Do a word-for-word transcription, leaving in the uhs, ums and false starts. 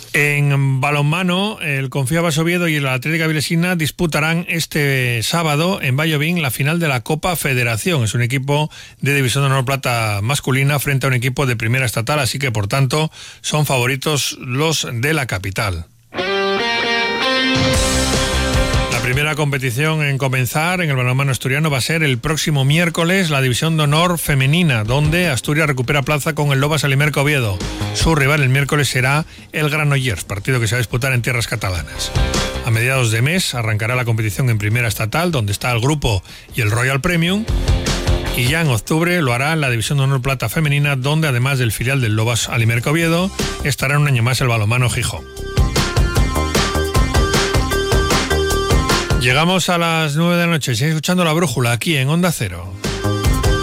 En balonmano, el Confía Oviedo y el Atlético Vilesina disputarán este sábado en Vallovín la final de la Copa Federación. Es un equipo de División de Honor Plata masculina frente a un equipo de Primera Estatal, así que por tanto son favoritos los de la capital. La primera competición en comenzar en el balonmano asturiano va a ser el próximo miércoles, la División de Honor Femenina, donde Asturias recupera plaza con el Lobas Alimerca Oviedo. Su rival el miércoles será el Granollers, partido que se va a disputar en tierras catalanas. A mediados de mes arrancará la competición en Primera Estatal, donde está el Grupo y el Royal Premium, y ya en octubre lo hará en la División de Honor Plata Femenina, donde además del filial del Lobas Alimerca Oviedo, estará un año más el balonmano Gijón. Llegamos a las nueve de la noche, sigue escuchando La Brújula aquí en Onda Cero.